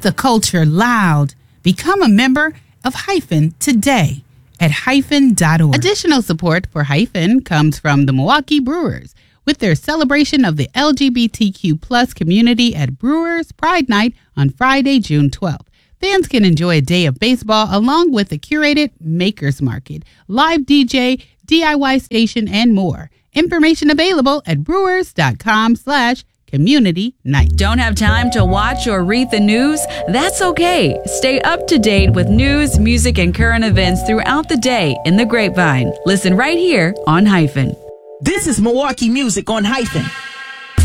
Keep the culture loud. Become a member of Hyphen today at hyphen.org. Additional support for Hyphen comes from the Milwaukee Brewers with their celebration of the LGBTQ plus community at Brewers Pride Night on Friday, June 12th. Fans can enjoy a day of baseball along with a curated Makers Market, live DJ, DIY station, and more. Information available at brewers.com/community night. Don't have time to watch or read the news? That's okay. Stay up to date with news, music, and current events throughout the day in the Grapevine. Listen right here on Hyphen. This is Milwaukee Music on Hyphen.